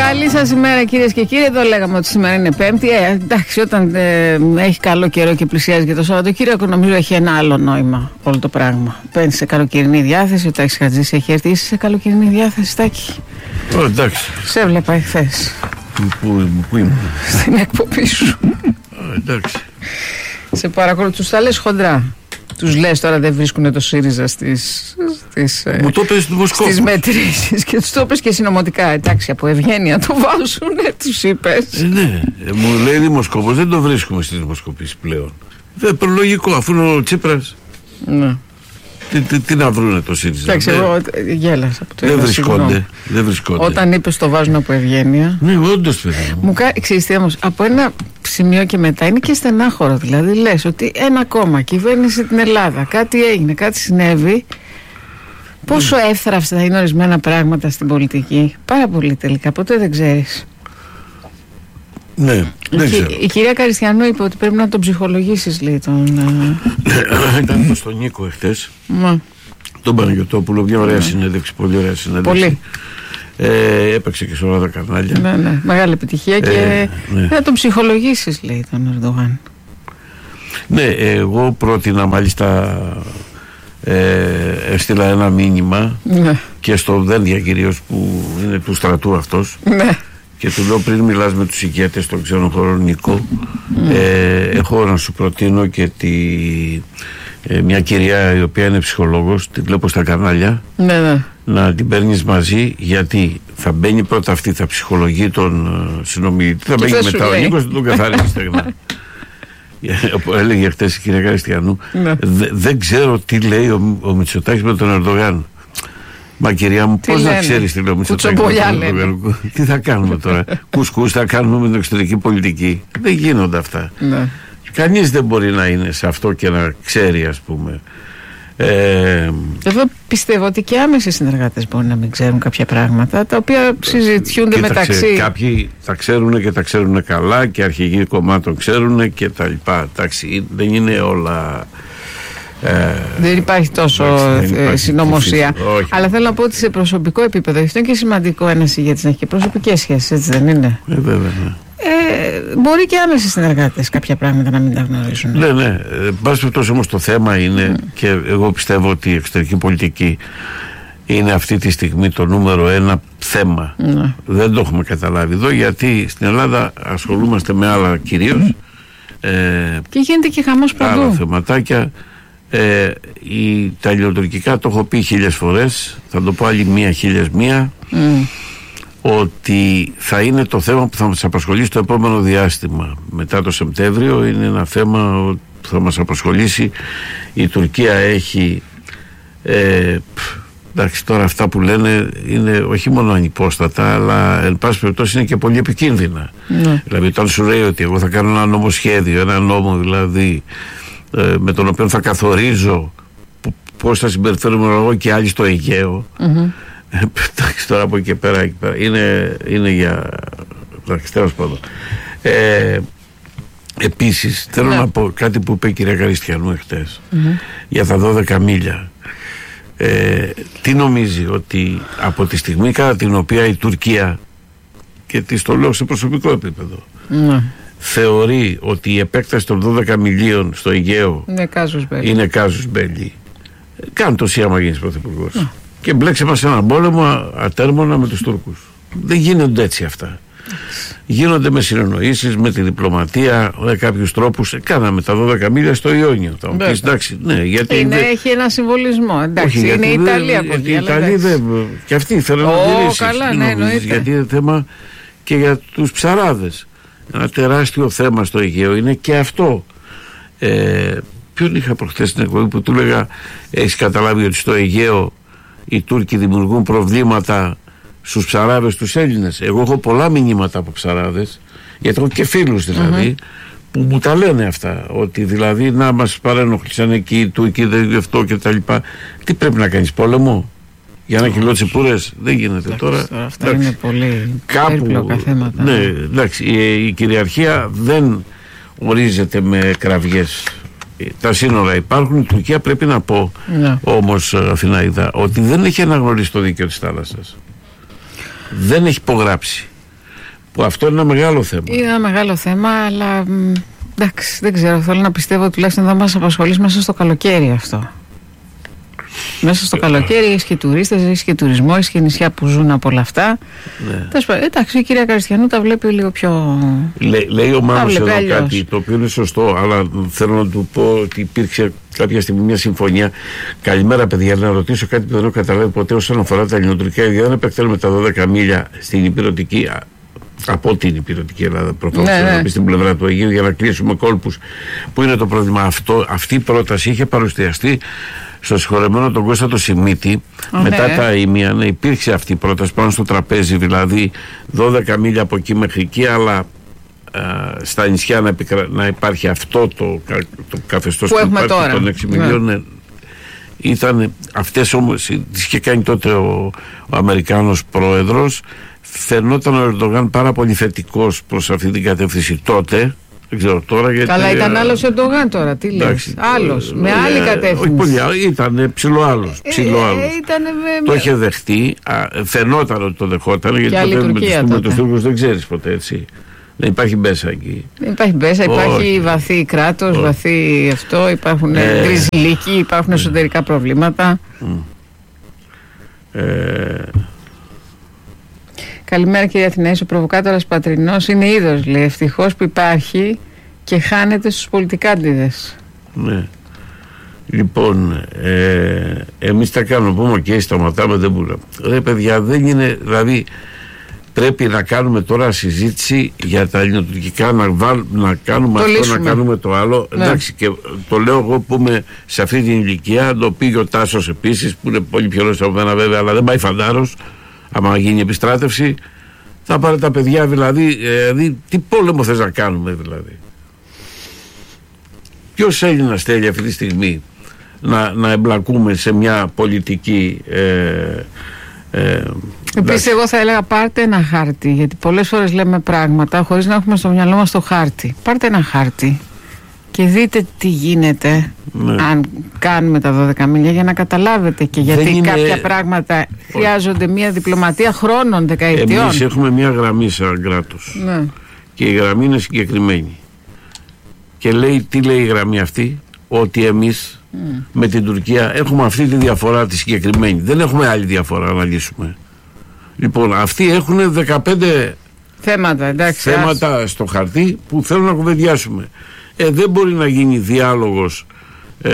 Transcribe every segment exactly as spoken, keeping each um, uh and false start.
Καλή σας ημέρα κυρίες και κύριοι. Εδώ λέγαμε ότι σήμερα είναι Πέμπτη. Ε, εντάξει, όταν ε, έχει καλό καιρό και πλησιάζει και το Σαββατοκύριακο, νομίζω έχει ένα άλλο νόημα όλο το πράγμα. Παίρνει σε καλοκαιρινή διάθεση. Ο Τάκης Χατζής έχει έρθει. Είσαι σε καλοκαιρινή διάθεση, Τάκη? Oh, εντάξει. Σε έβλεπα εχθές. Πού, πού είμαι? Στην εκπομπή σου. Oh, εντάξει. Σε παρακολουθούν. Τους τα λες χοντρά. Τους λες τώρα δεν βρίσκουν το ΣΥΡΙΖΑ στις, στις, μου το πες στις μετρήσεις και τους το πες και συνωμοτικά. Εντάξει, από ευγένεια το βάζουνε, τους είπες. Ε, ναι, ε, μου λέει δημοσκόπος, δεν το βρίσκουμε στις δημοσκοπήσεις πλέον. Δεν προλογικό, αφού είναι ο Τσίπρας. Ναι. Τι, τι, τι να βρούνε το ΣΥΡΙΖΑ? Εντάξει, εγώ γέλασα από το δεν βρισκόνται, δεν βρισκόνται. Όταν είπες το βάζουν από ευγένεια. Ναι, όντως παιδί μου. Μου κάνει, ξέρεις τι όμως, από ένα σημείο και μετά είναι και στενάχωρο. Δηλαδή λες ότι ένα κόμμα κυβέρνησε την Ελλάδα, κάτι έγινε, κάτι συνέβη. Πόσο mm. εύθραυστα είναι ορισμένα πράγματα στην πολιτική? Πάρα πολύ τελικά, ποτέ δεν ξέρεις. Ναι, δεν ξέρω. Η, η κυρία Καριστιανού είπε ότι πρέπει να τον ψυχολογήσεις, λέει τον... Ήταν στον Νίκο εχθές. Μα. Τον Παναγιωτόπουλο, μια ωραία συνέντευξη, πολύ ωραία συνέντευξη. Πολύ. Ε, έπαιξε και σε όλα τα κανάλια. Ναι, ναι, μεγάλη επιτυχία ε, και ναι. Να τον ψυχολογήσεις, λέει τον Ερντογάν. Ναι, εγώ πρότεινα μάλιστα, ε, έστειλα ένα μήνυμα ναι. και στο Δένδια κυρίως που είναι του στρατού αυτός. Ναι. Και του λέω, πριν μιλάς με τους ηγέτες των ξένων χωρών, Νίκο, mm. ε, έχω να σου προτείνω και τη, ε, μια κυρία η οποία είναι ψυχολόγος, τη βλέπω στα κανάλια, ναι, ναι. να την παίρνεις μαζί, γιατί θα μπαίνει πρώτα αυτή, θα ψυχολογεί τον uh, συνομιλητή, θα μπαίνει μετά ο Νίκος, θα τον καθαρίσει στεγνά. Έλεγε χτες η κυρία Καριστιανού, ναι. Δε, δεν ξέρω τι λέει ο, ο Μητσοτάκης με τον Ερντογάν. Μα κυρία μου, πώς να ξέρεις τι λέω Μητσοτάκη? Τι θα κάνουμε τώρα? Κουσκούς θα κάνουμε με την εξωτερική πολιτική? Δεν γίνονται αυτά. Ναι. Κανείς δεν μπορεί να είναι σε αυτό και να ξέρει, ας πούμε. Ε, Εγώ πιστεύω ότι και άμεσοι συνεργάτες μπορεί να μην ξέρουν κάποια πράγματα τα οποία συζητιούνται κοίταξε, μεταξύ. Κάποιοι τα ξέρουν και τα ξέρουν καλά και αρχηγοί κομμάτων ξέρουν και τα λοιπά. Εντάξει, δεν είναι όλα... Ε, δεν υπάρχει τόσο εντάξει, συνωμοσία. Όχι. Αλλά θέλω να πω ότι σε προσωπικό επίπεδο, αυτό είναι και σημαντικό ένας ηγέτης να έχει και προσωπικές σχέσεις, έτσι δεν είναι? Ε, βέβαια, ναι. Ε, μπορεί και άμεσοι συνεργάτες κάποια πράγματα να μην τα γνωρίζουν. Ναι, ναι. Εν πάση περιπτώσει όμως το θέμα είναι, mm. και εγώ πιστεύω ότι η εξωτερική πολιτική είναι αυτή τη στιγμή το νούμερο ένα θέμα. Mm. Δεν το έχουμε καταλάβει εδώ, γιατί στην Ελλάδα ασχολούμαστε με άλλα κυρίως. Mm. Ε, και γίνεται και χαμός παντού. Άλλα θεματάκια. Ε, η, τα ελληνοτουρκικά το έχω πει χίλιες φορές, θα το πω άλλη μία χίλιες μία, mm. ότι θα είναι το θέμα που θα μας απασχολήσει το επόμενο διάστημα μετά το Σεπτέμβριο. Είναι ένα θέμα που θα μας απασχολήσει. Η Τουρκία έχει ε, εντάξει, τώρα αυτά που λένε είναι όχι μόνο ανυπόστατα, αλλά εν πάση περιπτώσει είναι και πολύ επικίνδυνα. Mm. Δηλαδή όταν σου λέει ότι εγώ θα κάνω ένα νομοσχέδιο, ένα νόμο δηλαδή, με τον οποίο θα καθορίζω πώς θα συμπεριφέρουμε εγώ και άλλοι στο Αιγαίο. Mm-hmm. Εντάξει, τώρα από εκεί και πέρα, εκεί πέρα είναι, είναι για τέλος πάντων. Ε, επίσης θέλω yeah. να πω κάτι που είπε η κυρία Καριστιανού εχθές mm-hmm. για τα δώδεκα μίλια. Ε, τι νομίζει? Ότι από τη στιγμή κατά την οποία η Τουρκία, και της το λέω σε προσωπικό επίπεδο, mm. θεωρεί ότι η επέκταση των δώδεκα μιλίων στο Αιγαίο είναι κάζους μπέλι, κάνει το ΣΥ άμα γίνεις πρωθυπουργός mm. και μπλέξε μας σε έναν πόλεμο ατέρμονα με τους Τούρκους. Δεν γίνονται έτσι αυτά. mm. Γίνονται με συνεννοήσεις, με τη διπλωματία, με κάποιους τρόπους. Κάναμε τα δώδεκα μίλια στο Ιόνιο. Θα μου πεις, εντάξει, ναι, γιατί είναι, δε... έχει ένα συμβολισμό. Εντάξει, όχι, είναι η Ιταλία από εκεί. Η Ιταλία δεν. Και αυτοί θέλουν να τηρήσεις. Καλά, ναι, εννοείται. Γιατί είναι θέμα και για τους ψαράδες. Ένα τεράστιο θέμα στο Αιγαίο είναι και αυτό. Ε, ποιον είχα προχθές στην εκπομπή που του έλεγα, έχεις καταλάβει ότι στο Αιγαίο οι Τούρκοι δημιουργούν προβλήματα στους ψαράδες τους Έλληνες? Εγώ έχω πολλά μηνύματα από ψαράδες, γιατί έχω και φίλους δηλαδή, mm-hmm. που μου τα λένε αυτά, ότι δηλαδή να μας παρένοχλησαν εκεί οι Τούρκοι, δεν αυτό και τα λοιπά. Τι πρέπει να κάνεις, πόλεμο για ένα κιλό τσιπούρες? Δεν γίνεται. Εντάξει, τώρα, τώρα αυτά εντάξει, είναι πολύ περίπλοκα θέματα. Ναι, εντάξει, η, η κυριαρχία δεν ορίζεται με κραυγές. Τα σύνορα υπάρχουν. Η Τουρκία, πρέπει να πω yeah. όμως, Αθηναίδα, ότι δεν έχει αναγνωρίσει το δίκαιο της θάλασσας. Δεν έχει υπογράψει. Που αυτό είναι ένα μεγάλο θέμα. Είναι ένα μεγάλο θέμα, αλλά εντάξει, δεν ξέρω. Θέλω να πιστεύω τουλάχιστον θα μας απασχολήσει μέσα στο καλοκαίρι αυτό. Μέσα στο καλοκαίρι έχεις και τουρίστες, έχεις και τουρισμό, έχεις και νησιά που ζουν από όλα αυτά. Ναι. Εντάξει, η κυρία Καριστιανού τα βλέπει λίγο πιο. Λέ, λέει ο Μάνος εδώ αλλιώς. Κάτι το οποίο είναι σωστό, αλλά θέλω να του πω ότι υπήρξε κάποια στιγμή μια συμφωνία. Καλημέρα, παιδιά, να ρωτήσω κάτι που δεν έχω καταλάβει ποτέ όσον αφορά τα ελληνοτουρκικά ειδικά. Δεν επεκτείνουμε τα δώδεκα μίλια στην υπηρετική. Από την υπηρετική Ελλάδα, προφανώς, ναι, ναι. στην πλευρά του Αιγαίου, για να κλείσουμε κόλπους. Πού είναι το πρόβλημα αυτό? Αυτή η πρόταση είχε παρουσιαστεί στο συγχωρεμένο τον Κώστα το Σιμίτη. Oh, μετά ναι. τα ημία, ναι, υπήρξε αυτή η πρόταση πάνω στο τραπέζι, δηλαδή δώδεκα μίλια από εκεί μέχρι εκεί, αλλά α, στα νησιά να, επικρα... να υπάρχει αυτό το, το καθεστώς που έχουμε τώρα των έξι μιλίων. Ναι. Ήταν αυτές όμως, τις είχε κάνει τότε ο, ο Αμερικάνος πρόεδρος. Φαινόταν ο Ερντογάν πάρα πολύ θετικός προς αυτή την κατεύθυνση τότε. Δεν ξέρω τώρα γιατί. Αλλά ήταν άλλος ο Ερντογάν τώρα, τι λες? Άλλος, με άλλη κατεύθυνση. Όχι πολύ, ήταν ψηλό άλλος. Ψηλό άλλος. Με... Το είχε δεχτεί, α, φαινόταν ότι το δεχόταν, γιατί ποτέ με τους Τούρκους δεν ξέρεις ποτέ, έτσι. Δεν υπάρχει μπέσα εκεί. Δεν υπάρχει μπέσα, υπάρχει βαθύ κράτος, βαθύ αυτό, υπάρχουν ε, γκριζιλίκοι, υπάρχουν εσωτερικά προβλήματα. Ε, Καλημέρα κύριε Αθηναής, ο προβοκάτορας Πατρινός είναι είδος, λέει, ευτυχώς που υπάρχει και χάνεται στους πολιτικάντιδες. Ναι. Λοιπόν, ε, εμείς τα κάνουμε, πούμε και σταματάμε, δεν μπορούμε. Ρε παιδιά, δεν είναι, δηλαδή πρέπει να κάνουμε τώρα συζήτηση για τα ελληνοτουρκικά, να, βάλ, να κάνουμε το αυτό, λύσουμε. Να κάνουμε το άλλο. Ναι. Εντάξει, και το λέω εγώ που είμαι σε αυτή την ηλικία, το πήγε ο Τάσος επίσης, που είναι πολύ πιο νωρίς από μένα βέβαια, αλλά δεν πάει φαντάρος. Άμα γίνει επιστράτευση, θα πάρει τα παιδιά, δηλαδή, ε, δηλαδή τι πόλεμο θες να κάνουμε, δηλαδή? Ποιος Έλληνας θέλει αυτή τη στιγμή να, να εμπλακούμε σε μια πολιτική ε, ε, Επίσης εγώ θα έλεγα πάρτε ένα χάρτη, γιατί πολλές φορές λέμε πράγματα χωρίς να έχουμε στο μυαλό μας το χάρτη. Πάρτε ένα χάρτη και δείτε τι γίνεται, ναι. αν κάνουμε τα δώδεκα μίλια, για να καταλάβετε και γιατί είναι... κάποια πράγματα χρειάζονται μια διπλωματία χρόνων, δεκαετιών. Εμείς έχουμε μια γραμμή σαν κράτος, ναι. και η γραμμή είναι συγκεκριμένη και λέει, τι λέει η γραμμή αυτή? Ότι εμείς mm. με την Τουρκία έχουμε αυτή τη διαφορά τη συγκεκριμένη, δεν έχουμε άλλη διαφορά να λύσουμε. Λοιπόν, αυτοί έχουν δεκαπέντε θέματα, εντάξει, θέματα ας... στο χαρτί που θέλουν να κουβεντιάσουμε. Ε, δεν μπορεί να γίνει διάλογος ε,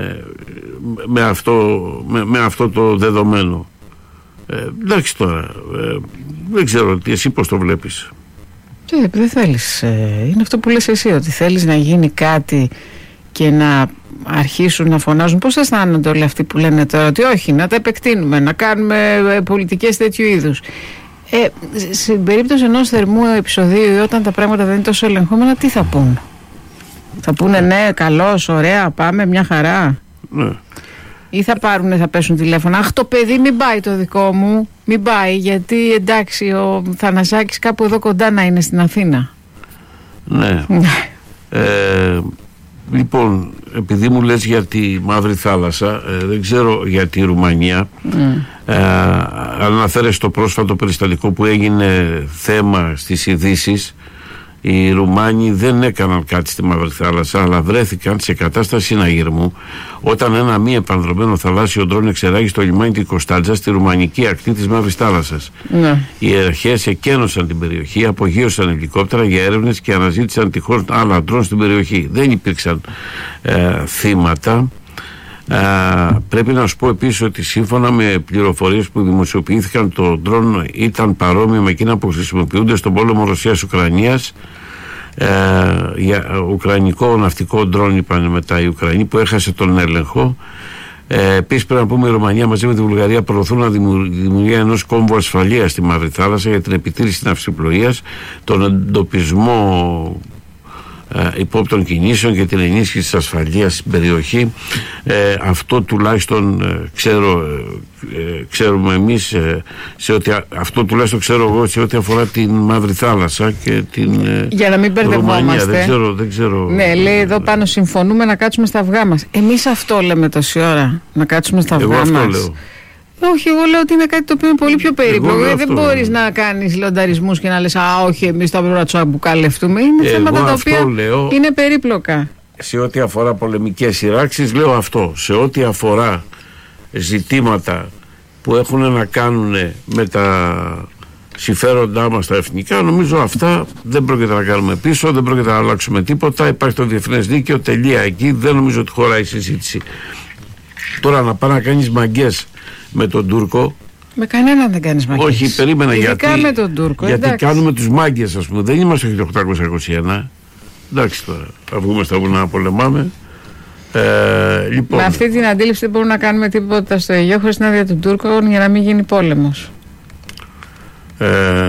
με, αυτό, με, με αυτό το δεδομένο. Ε, εντάξει τώρα, ε, δεν ξέρω τι, εσύ πώς το βλέπεις? Ε, δεν θέλεις, ε, είναι αυτό που λες εσύ, ότι θέλεις να γίνει κάτι και να αρχίσουν να φωνάζουν. Πώς αισθάνονται όλοι αυτοί που λένε τώρα ότι όχι, να τα επεκτείνουμε, να κάνουμε πολιτικές τέτοιου είδους? Ε, στην περίπτωση ενός θερμού επεισοδίου, όταν τα πράγματα δεν είναι τόσο ελεγχόμενα, τι θα πούν? Θα πούνε ναι, καλώς, ωραία, πάμε, μια χαρά. Ναι. Ή θα πάρουνε, θα πέσουν τηλέφωνα, αχ, το παιδί μην πάει το δικό μου, μην πάει, γιατί εντάξει ο Θανασάκης κάπου εδώ κοντά να είναι στην Αθήνα. Ναι. ε, λοιπόν, επειδή μου λες για τη Μαύρη Θάλασσα, ε, δεν ξέρω για τη Ρουμανία. Mm. ε, αναφέρεσαι στο πρόσφατο περιστατικό που έγινε θέμα στις ειδήσεις. Οι Ρουμάνοι δεν έκαναν κάτι στη Μαύρη Θάλασσα, αλλά βρέθηκαν σε κατάσταση συναγερμού όταν ένα μη επανδρωμένο θαλάσσιο ντρόν εξεράγει στο λιμάνι της Κωνσταντζα στη ρουμανική ακτή της Μαύρης Θάλασσας. Ναι. Οι αρχές εκένωσαν την περιοχή, απογείωσαν ελικόπτερα για έρευνες και αναζήτησαν τυχόν άλλα ντρόν στην περιοχή. Δεν υπήρξαν ε, θύματα. Ε, πρέπει να σου πω επίσης ότι σύμφωνα με πληροφορίες που δημοσιοποιήθηκαν, το ντρόν ήταν παρόμοιο με εκείνα που χρησιμοποιούνται στον πόλεμο Ρωσίας-Ουκρανίας. Ε, για ουκρανικό ναυτικό ντρόν, είπαν μετά οι Ουκρανοί, που έχασε τον έλεγχο. Ε, επίσης πρέπει να πούμε, η Ρουμανία μαζί με τη Βουλγαρία προωθούν να δημιουργία ενός κόμβου ασφαλείας στη Μαύρη Θάλασσα για την επιτήρηση ναυσιπλοείας, τον εντοπισμό ε, υπόπτων κινήσεων και την ενίσχυση της ασφαλείας στην περιοχή. Ε, αυτό τουλάχιστον ε, ξέρω, ε, ξέρουμε εμείς, ε, σε ότι, αυτό τουλάχιστον ξέρω εγώ σε ό,τι αφορά την Μαύρη Θάλασσα και την ε, για να μην μπερδευόμαστε. Δεν ξέρω, δεν ξέρω. Ναι, λέει εδώ πάνω, συμφωνούμε να κάτσουμε στα αυγά μας. Εμείς αυτό λέμε τόση ώρα, να κάτσουμε στα αυγά μας. Εγώ αυτό λέω. Όχι, εγώ λέω ότι είναι κάτι το οποίο είναι πολύ πιο περίπλοκο. Δεν αυτό... μπορείς να κάνεις λονταρισμούς και να λες «Α, όχι, εμείς θα πρέπει να τους αμπουκαλευτούμε». Είναι εγώ θέματα τα οποία λέω, είναι περίπλοκα. Σε ό,τι αφορά πολεμικές σειράξεις, λέω αυτό. Σε ό,τι αφορά ζητήματα που έχουν να κάνουν με τα συμφέροντά μας τα εθνικά, νομίζω αυτά δεν πρόκειται να κάνουμε πίσω, δεν πρόκειται να αλλάξουμε τίποτα. Υπάρχει το διεθνές δίκαιο, τελεία εκεί. Δεν νομίζω ότι χωράει η συζήτηση. Τώρα να πάει να κάνεις μαγκές με τον Τούρκο. Με κανέναν δεν κάνεις μαγκές. Όχι, περίμενα. Ειδικά γιατί, με τον Τούρκο, γιατί εντάξει. κάνουμε τους μάγκες, ας πούμε. Δεν είμαστε το χίλια οκτακόσια είκοσι ένα. Εντάξει τώρα, θα βγούμε στα βουνά να πολεμάμε. Ε, λοιπόν. Με αυτή την αντίληψη δεν μπορούμε να κάνουμε τίποτα στο Αιγαίο χωρίς την άδεια των Τούρκων για να μην γίνει πόλεμος. Ε,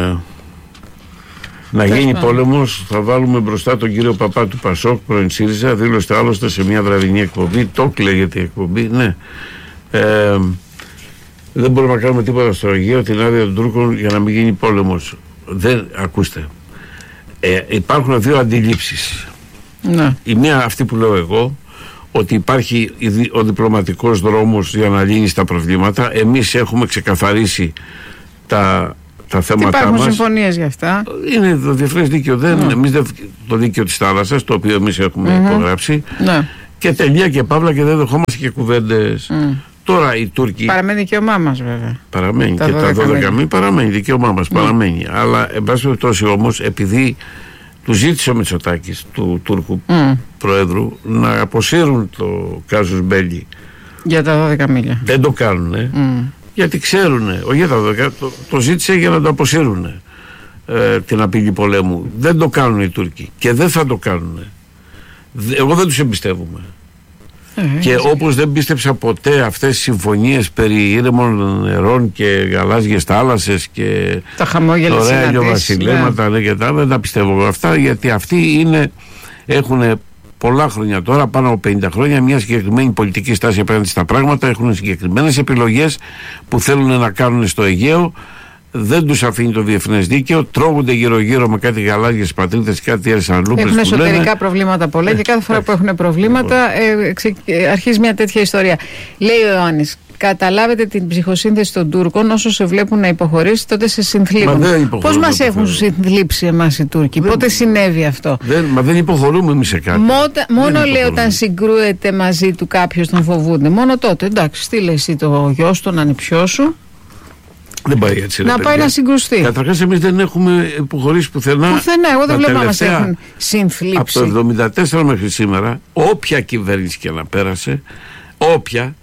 να Πες γίνει μα. πόλεμος, θα βάλουμε μπροστά τον κύριο Παπά του Πασόκ, πρώην ΣΥΡΙΖΑ, δήλωσε άλλωστε σε μια βραδινή εκπομπή, τόκ λέγεται η εκπομπή, ναι. Ε, δεν μπορούμε να κάνουμε τίποτα στο Αιγαίο, την άδεια των Τούρκων για να μην γίνει πόλεμος. Δεν, ακούστε, ε, υπάρχουν δύο αντιλήψεις. Ναι. Η μία αυτή που λέω εγώ, ότι υπάρχει ο διπλωματικός δρόμος για να λύνει τα προβλήματα. Εμείς έχουμε ξεκαθαρίσει τα, τα θέματα μας. Υπάρχουν συμφωνίες για αυτά. Είναι το διεθνές δίκαιο. Δεν, Mm. εμείς δεν, το δίκαιο της θάλασσας, το οποίο εμείς έχουμε mm-hmm. υπογράψει. Ναι. Και τελεία και παύλα και δεν δεχόμαστε και κουβέντες. Mm. Τώρα οι Τούρκοι. Παραμένει δικαίωμά μας βέβαια. Παραμένει. Τα και τα δώδεκα μήνυ παραμένει. Δικαίωμά μας mm. παραμένει. Αλλά εν πάση περιπτώσει όμως, επειδή του ζήτησε ο Μητσοτάκης του Τούρκου mm. Προέδρου να αποσύρουν το κάζους μπέλι για τα δώδεκα μίλια. Δεν το κάνουνε mm. γιατί ξέρουνε, όχι για τα δώδεκα, το, το ζήτησε για να το αποσύρουνε ε, την απειλή πολέμου. Δεν το κάνουν οι Τούρκοι και δεν θα το κάνουνε. Εγώ δεν τους εμπιστεύομαι. Ε, και όπως δεν πίστεψα ποτέ αυτές τις συμφωνίες περί ήρεμων νερών και γαλάζιες θάλασσες και τα χαμόγελα ωραία ηλιοβασιλέματα, ναι. και τα, δεν τα πιστεύω αυτά, γιατί αυτοί είναι, έχουν πολλά χρόνια τώρα, πάνω από πενήντα χρόνια, μια συγκεκριμένη πολιτική στάση απέναντι στα πράγματα, έχουν συγκεκριμένες επιλογές που θέλουν να κάνουν στο Αιγαίο. Δεν τους αφήνει το διεθνές δίκαιο, τρώγονται γύρω-γύρω με κάτι γαλάζιες πατρίδες, κάτι άλλες ανλούπες. Έχουν εσωτερικά λένε. προβλήματα πολλά ε, και κάθε φορά ε, που έχουν προβλήματα ε, ξε, ε, αρχίζει μια τέτοια ιστορία. Λέει ο Ιωάννης, καταλάβετε την ψυχοσύνθεση των Τούρκων, όσο σε βλέπουν να υποχωρείς, τότε σε συνθλίβουν. Πώς μας έχουν συνθλίψει εμάς οι Τούρκοι, δεν, πότε συνέβη αυτό? Δεν, μα δεν υποχωρούμε εμείς σε κάτι. Μότα, μόνο λέει όταν συγκρούεται μαζί του κάποιος τον φοβούνται. Μόνο τότε, εντάξει, στείλε εσύ το γιο σου, τον ανιψιό σου. Δεν πάει έτσι. Να ρε, πάει να συγκρουστεί. Καταρχάς, εμείς δεν έχουμε υποχωρήσει πουθενά. Πουθενά, εγώ δεν βλέπω να μας έχουν συνθλίψει. Από το εβδομήντα τέσσερα μέχρι σήμερα, όποια κυβέρνηση και να πέρασε, όποια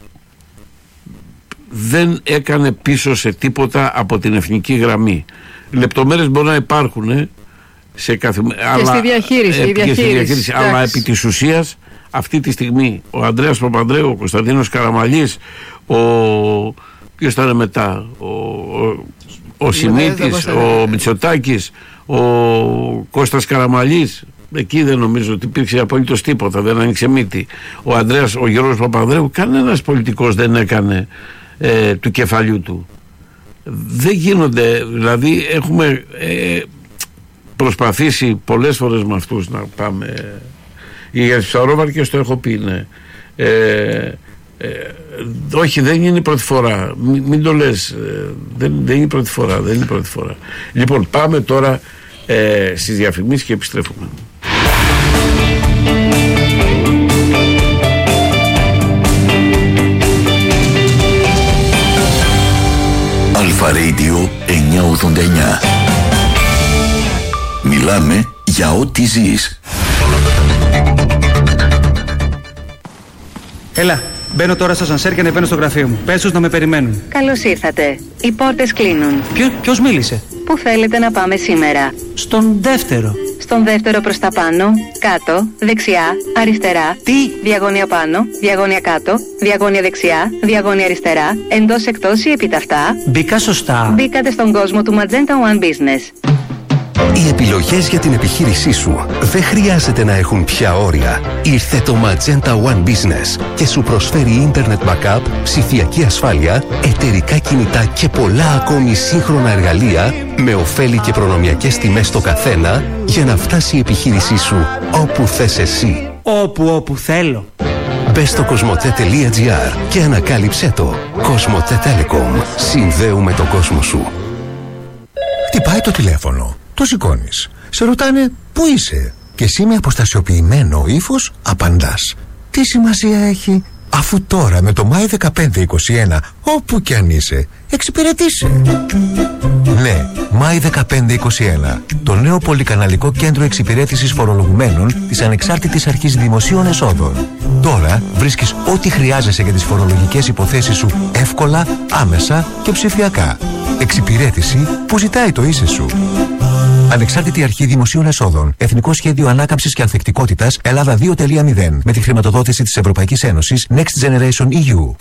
δεν έκανε πίσω σε τίποτα από την εθνική γραμμή. Λεπτομέρειες μπορεί να υπάρχουν σε κάθε... Και αλλά, στη διαχείριση. ε, η διαχείριση, στη διαχείριση αλλά επί της ουσίας, αυτή τη στιγμή, ο Ανδρέας Παπανδρέου, ο Κωνσταντίνος Καραμαλής, ο... ποιος ήταν μετά, ο, ο, ο Σιμίτης, ο Μητσοτάκης, ο Κώστας Καραμαλής, εκεί δεν νομίζω ότι υπήρξε απολύτως τίποτα, δεν άνοιξε μύτη. Ο Ανδρέας, ο Γιώργος Παπανδρέου, κανένας πολιτικός δεν έκανε ε, του κεφαλιού του. Δεν γίνονται, δηλαδή έχουμε ε, προσπαθήσει πολλές φορές με αυτούς να πάμε, για τις ψαρόβαρκες το έχω πει, ναι. Ε, Ε, όχι, δεν είναι η πρώτη φορά. Μην, μην το λες. Ε, δεν, δεν είναι η πρώτη φορά. Δεν είναι η πρώτη φορά. Λοιπόν, πάμε τώρα ε, στις διαφημίσεις και επιστρέφουμε. Αλφα Radio εννιακόσια ογδόντα εννιά. Μιλάμε για ό,τι ζεις. Έλα. Μπαίνω τώρα στο σανσέρ και ανεβαίνω στο γραφείο μου. Πες τους να με περιμένουν. Καλώς ήρθατε. Οι πόρτες κλείνουν. Ποιο, ποιος μίλησε? Πού θέλετε να πάμε σήμερα? Στον δεύτερο. Στον δεύτερο προς τα πάνω, κάτω, δεξιά, αριστερά. Τι? Διαγώνια πάνω, διαγώνια κάτω, διαγώνια δεξιά, διαγώνια αριστερά, εντός εκτός ή επιταυτά. Μπήκα σωστά. Μπήκατε στον κόσμο του Magenta One Business. Οι επιλογές για την επιχείρησή σου δεν χρειάζεται να έχουν πια όρια. Ήρθε το Magenta One Business και σου προσφέρει Internet Backup, ψηφιακή ασφάλεια, εταιρικά κινητά και πολλά ακόμη σύγχρονα εργαλεία με ωφέλη και προνομιακές τιμές στο καθένα για να φτάσει η επιχείρησή σου όπου θες εσύ. Όπου όπου θέλω. Μπες στο κοσμοτέ τελεία τζι άρ και ανακάλυψέ το. Κοσμοτέ Telecom. Συνδέουμε τον κόσμο σου. Χτυπάει το τηλέφωνο. Το σηκώνεις. Σε ρωτάνε πού είσαι. Και εσύ με αποστασιοποιημένο ύφος απαντάς. Τι σημασία έχει, αφού τώρα με το Μάη δεκαπέντε είκοσι ένα, όπου κι αν είσαι, εξυπηρετήσε. Ναι, Μάη δεκαπέντε είκοσι ένα. Το νέο πολυκαναλικό κέντρο εξυπηρέτησης φορολογουμένων της Ανεξάρτητης Αρχής Δημοσίων Εσόδων. Τώρα βρίσκεις ό,τι χρειάζεσαι για τις φορολογικές υποθέσεις σου εύκολα, άμεσα και ψηφιακά. Εξυπηρέτηση που ζητάει το είσαι σου. Ανεξάρτητη Αρχή Δημοσίων Εσόδων. Εθνικό Σχέδιο Ανάκαμψης και Ανθεκτικότητας Ελλάδα δύο κόμμα μηδέν. Με τη χρηματοδότηση της Ευρωπαϊκής Ένωσης Next Generation ι γιου.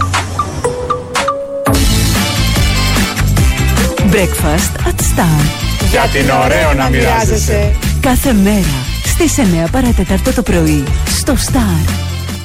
Breakfast at Star. Γιατί είναι ωραίο να μοιράζεσαι. Κάθε μέρα στις εννιά παρά τέταρτο το πρωί στο Star.